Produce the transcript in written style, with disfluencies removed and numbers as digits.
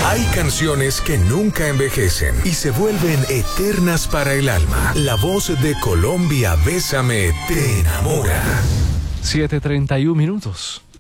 Hay canciones que nunca envejecen y se vuelven eternas para el alma. La voz de Colombia, Bésame, te enamora. 7:31.